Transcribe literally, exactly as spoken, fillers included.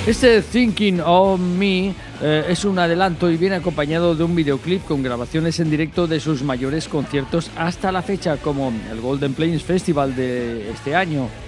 Este Thinking of Me eh, es un adelanto y viene acompañado de un videoclip con grabaciones en directo de sus mayores conciertos hasta la fecha, como el Golden Plains Festival de este año.